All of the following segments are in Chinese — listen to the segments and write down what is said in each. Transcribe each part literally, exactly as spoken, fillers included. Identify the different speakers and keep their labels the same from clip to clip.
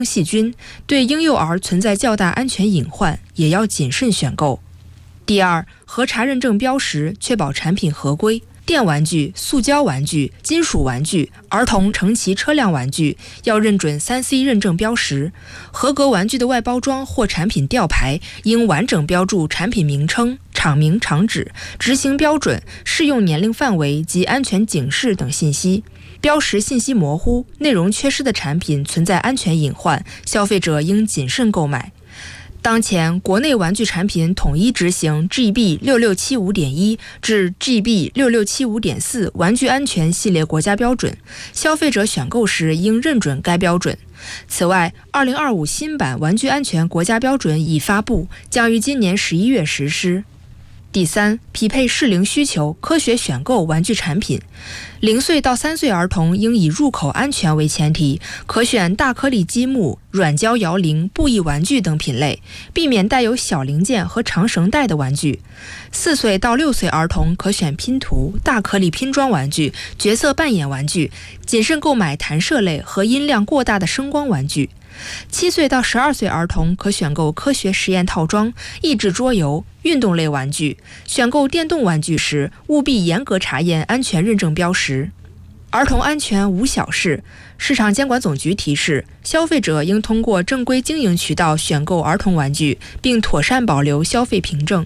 Speaker 1: 细菌，对婴幼儿存在较大安全隐患，也要谨慎选购。第二，核查认证标识，确保产品合规。电玩具、塑胶玩具、金属玩具、儿童乘骑车辆玩具要认准 三 C 认证标识。合格玩具的外包装或产品吊牌应完整标注产品名称、厂名、厂址、执行标准、适用年龄范围及安全警示等信息。标识信息模糊、内容缺失的产品存在安全隐患，消费者应谨慎购买。当前，国内玩具产品统一执行 G B 六六七五点一 至 G B 六六七五点四 玩具安全系列国家标准，消费者选购时应认准该标准。此外，二零二五新版玩具安全国家标准已发布，将于今年十一月实施。第三，匹配适龄需求，科学选购玩具产品。零岁到三岁儿童应以入口安全为前提，可选大颗粒积木、软胶摇铃、布艺玩具等品类，避免带有小零件和长绳带的玩具。四岁到六岁儿童可选拼图、大颗粒拼装玩具、角色扮演玩具，谨慎购买弹射类和音量过大的声光玩具。七岁到十二岁儿童可选购科学实验套装、益智桌游、运动类玩具。选购电动玩具时，务必严格查验安全认证标识。儿童安全无小事，市场监管总局提示，消费者应通过正规经营渠道选购儿童玩具，并妥善保留消费凭证。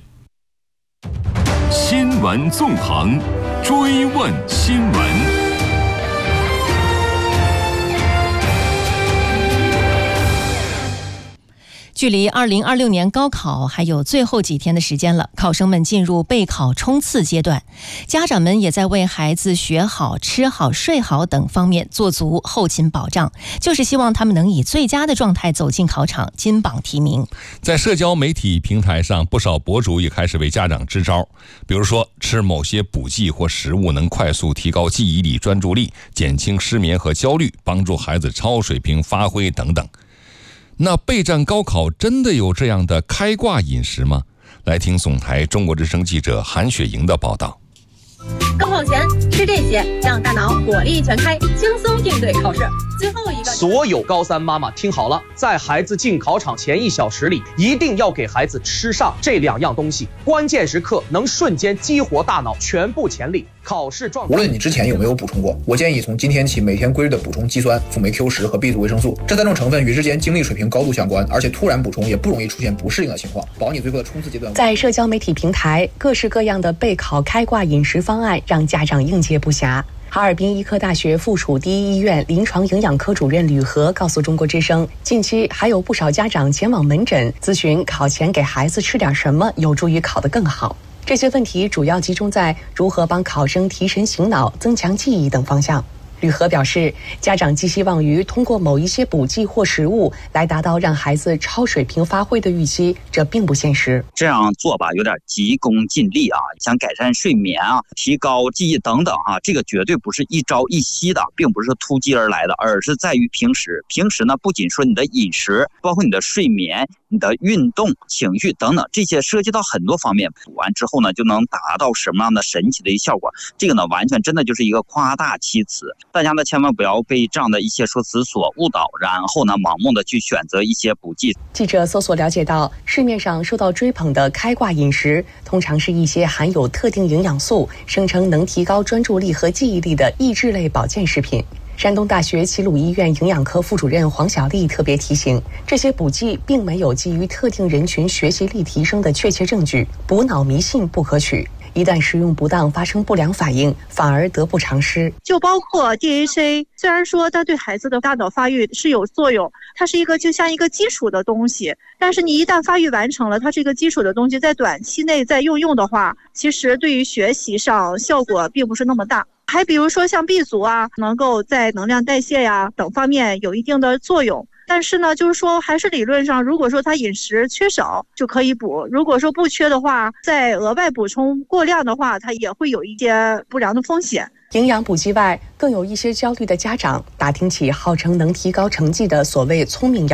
Speaker 2: 新闻纵横，追问新闻。
Speaker 3: 距离二零二六年高考还有最后几天的时间了，考生们进入备考冲刺阶段，家长们也在为孩子学好、吃好、睡好等方面做足后勤保障，就是希望他们能以最佳的状态走进考场，金榜题名。
Speaker 4: 在社交媒体平台上，不少博主也开始为家长支招，比如说吃某些补剂或食物能快速提高记忆力、专注力，减轻失眠和焦虑，帮助孩子超水平发挥等等。那备战高考真的有这样的开挂饮食吗？来听总台中国之声记者韩雪莹的报道。
Speaker 5: 高考前吃这些，让大脑火力全开，轻松应对考试。最后一个，
Speaker 6: 所有高三妈妈听好了，在孩子进考场前一小时里，一定要给孩子吃上这两样东西，关键时刻能瞬间激活大脑，全部潜力。考试状
Speaker 7: 无论你之前有没有补充过，我建议从今天起每天规律的补充肌酸、辅酶 Q 十和 B 族维生素，这三种成分与之间精力水平高度相关，而且突然补充也不容易出现不适应的情况，保你最后的冲刺阶段。
Speaker 8: 在社交媒体平台，各式各样的备考开挂饮食方案让家长应接不暇。哈尔滨医科大学附属第一医院临床营养科主任吕和告诉中国之声，近期还有不少家长前往门诊咨询考前给孩子吃点什么有助于考得更好。这些问题主要集中在如何帮考生提神醒脑、增强记忆等方向。吕和表示，家长寄希望于通过某一些补剂或食物来达到让孩子超水平发挥的预期，这并不现实。
Speaker 9: 这样做吧，有点急功近利啊，想改善睡眠啊，提高记忆等等啊，这个绝对不是一朝一夕的，并不是突击而来的，而是在于平时。平时呢，不仅说你的饮食，包括你的睡眠、你的运动、情绪等等，这些涉及到很多方面，补完之后呢，就能达到什么样的神奇的一个效果？这个呢，完全真的就是一个夸大其词。大家呢，千万不要被这样的一些说辞所误导，然后呢，盲目的去选择一些补剂。
Speaker 8: 记者搜索了解到，市面上受到追捧的开挂饮食，通常是一些含有特定营养素、声称能提高专注力和记忆力的益智类保健食品。山东大学齐鲁医院营养科副主任黄小丽特别提醒，这些补剂并没有基于特定人群学习力提升的确切证据，补脑迷信不可取。一旦使用不当，发生不良反应，反而得不偿失。
Speaker 10: 就包括 D H A， 虽然说它对孩子的大脑发育是有作用，它是一个就像一个基础的东西，但是你一旦发育完成了，它这个基础的东西在短期内再用用的话，其实对于学习上效果并不是那么大。还比如说像 B 族啊，能够在能量代谢呀等方面有一定的作用。但是呢，就是说还是理论上，如果说他饮食缺少就可以补，如果说不缺的话，再额外补充过量的话，它也会有一些不良的风险。
Speaker 8: 营养补剂外，更有一些焦虑的家长打听起号称能提高成绩的所谓聪明药。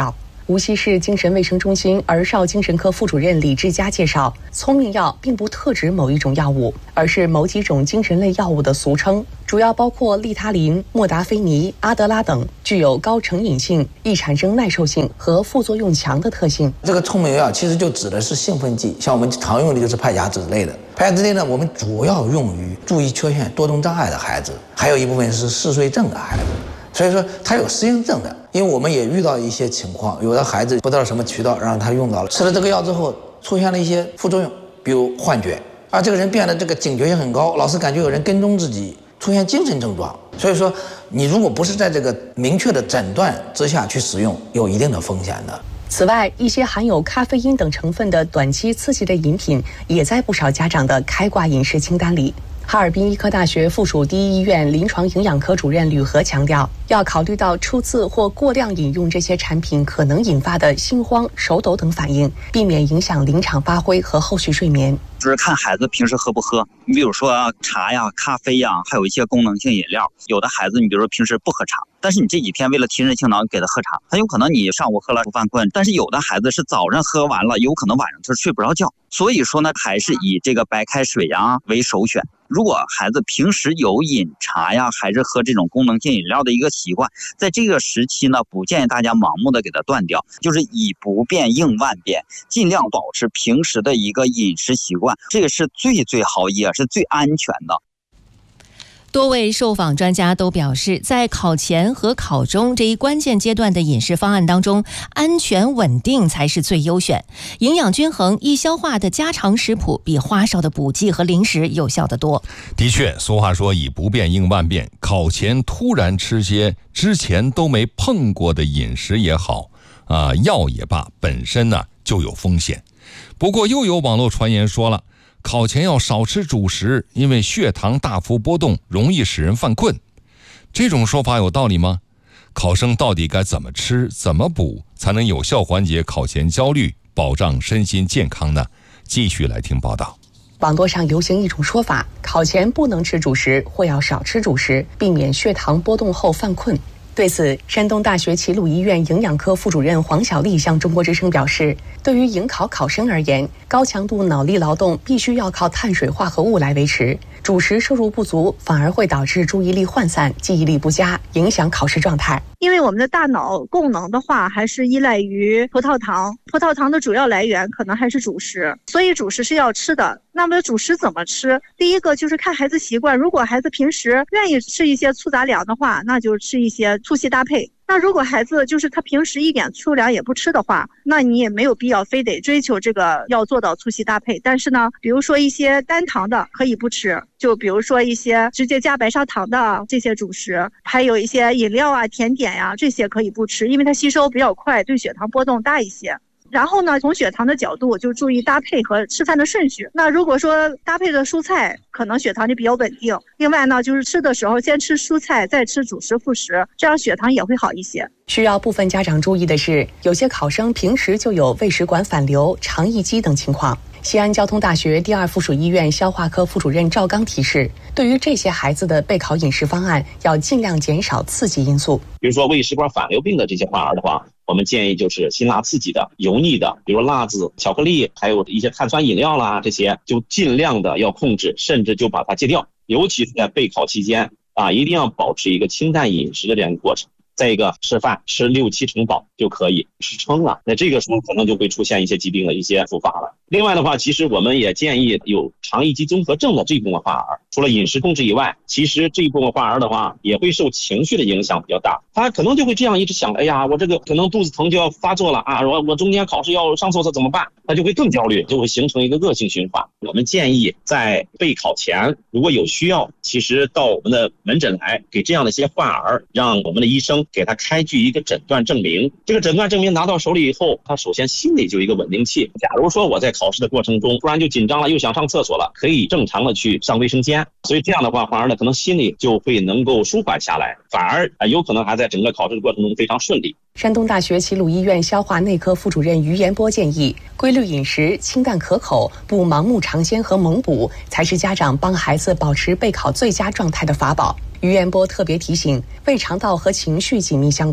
Speaker 8: 无锡市精神卫生中心儿少精神科副主任李志佳介绍，聪明药并不特指某一种药物，而是某几种精神类药物的俗称，主要包括利他林、莫达菲尼、阿德拉等，具有高成瘾性、易产生耐受性和副作用强的特性。
Speaker 11: 这个聪明药其实就指的是兴奋剂，像我们常用的就是派甲酯类的。派甲酯类呢，我们主要用于注意缺陷、多动障碍的孩子，还有一部分是嗜睡症的孩子。所以说他有适应症的，因为我们也遇到一些情况，有的孩子不知道什么渠道让他用到了，吃了这个药之后出现了一些副作用，比如幻觉，而这个人变得这个警觉性很高，老是感觉有人跟踪自己，出现精神症状。所以说你如果不是在这个明确的诊断之下去使用，有一定的风险的。
Speaker 8: 此外，一些含有咖啡因等成分的短期刺激类饮品也在不少家长的开挂饮食清单里。哈尔滨医科大学附属第一医院临床营养科主任吕和强调，要考虑到初次或过量饮用这些产品可能引发的心慌、手抖等反应，避免影响临场发挥和后续睡眠。
Speaker 9: 就是看孩子平时喝不喝，你比如说茶呀、咖啡呀，还有一些功能性饮料。有的孩子你比如说平时不喝茶，但是你这几天为了提神醒脑给他喝茶，很有可能你上午喝了不犯困，但是有的孩子是早上喝完了，有可能晚上他睡不着觉。所以说呢，还是以这个白开水呀为首选。如果孩子平时有饮茶呀，还是喝这种功能性饮料的一个习惯，在这个时期呢，不建议大家盲目的给它断掉，就是以不变应万变，尽量保持平时的一个饮食习惯，这个是最最好也是最安全的。
Speaker 3: 多位受访专家都表示，在考前和考中这一关键阶段的饮食方案当中，安全稳定才是最优选。营养均衡、易消化的家常食谱比花哨的补剂和零食有效得多。
Speaker 4: 的确，俗话说以不变应万变，考前突然吃些之前都没碰过的饮食也好，啊，药也罢，本身呢就有风险。不过又有网络传言说了，考前要少吃主食，因为血糖大幅波动，容易使人犯困。这种说法有道理吗？考生到底该怎么吃、怎么补，才能有效缓解考前焦虑，保障身心健康呢？继续来听报道。
Speaker 8: 网络上流行一种说法，考前不能吃主食，或要少吃主食，避免血糖波动后犯困。对此，山东大学齐鲁医院营养科副主任黄小丽向中国之声表示，对于迎考考生而言，高强度脑力劳动必须要靠碳水化合物来维持，主食摄入不足反而会导致注意力涣散、记忆力不佳，影响考试状态。
Speaker 10: 因为我们的大脑功能的话，还是依赖于葡萄糖，葡萄糖的主要来源可能还是主食，所以主食是要吃的。那么主食怎么吃？第一个就是看孩子习惯，如果孩子平时愿意吃一些粗杂粮的话，那就吃一些粗细搭配。那如果孩子就是他平时一点粗粮也不吃的话，那你也没有必要非得追求这个要做到粗细搭配。但是呢，比如说一些单糖的可以不吃，就比如说一些直接加白砂糖的这些主食，还有一些饮料啊、甜点呀、啊，这些可以不吃，因为它吸收比较快，对血糖波动大一些。然后呢，从血糖的角度就注意搭配和吃饭的顺序。那如果说搭配的蔬菜，可能血糖就比较稳定。另外呢，就是吃的时候先吃蔬菜，再吃主食副食，这样血糖也会好一些。
Speaker 8: 需要部分家长注意的是，有些考生平时就有胃食管反流、肠易激等情况。西安交通大学第二附属医院消化科副主任赵刚提示，对于这些孩子的备考饮食方案，要尽量减少刺激因素。
Speaker 12: 比如说胃食管反流病的这些患儿的话，我们建议就是辛辣刺激的、油腻的，比如辣子、巧克力，还有一些碳酸饮料啦，这些就尽量的要控制，甚至就把它戒掉。尤其是在备考期间啊，一定要保持一个清淡饮食的这样一个过程。再一个，吃饭吃六七成饱就可以，吃撑了，那这个时候可能就会出现一些疾病的一些复发了。另外的话，其实我们也建议有肠易激综合症的这部分患儿，除了饮食控制以外，其实这一部分患儿的话也会受情绪的影响比较大，他可能就会这样一直想，哎呀，我这个可能肚子疼就要发作了啊，我我中间考试要上厕所怎么办？他就会更焦虑，就会形成一个恶性循环。我们建议在备考前，如果有需要，其实到我们的门诊来，给这样的一些患儿，让我们的医生给他开具一个诊断证明。这个诊断证明拿到手里以后，他首先心里就有一个稳定器。假如说我在考试的过程中突然就紧张了，又想上厕所了，可以正常的去上卫生间。所以这样的话，患儿呢可能心里就会能够舒缓下来，反而呃有可能还在整个考试的过程中非常顺利。
Speaker 8: 山东大学齐鲁医院消化内科副主任于延波建议，规律饮食、清淡可口，不盲目尝鲜和猛补，才是家长帮孩子保持备考最佳状态的法宝。于延波特别提醒，胃肠道和情绪紧密相关，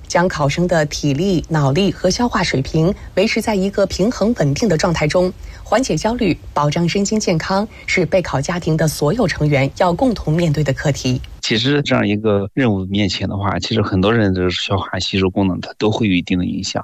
Speaker 8: 将考生的体力、脑力和消化水平维持在一个平衡稳定的状态中，缓解焦虑，保障身心健康，是备考家庭的所有成员要共同面对的课题。
Speaker 13: 其实这样一个任务面前的话，其实很多人的消化吸收功能它都会有一定的影响。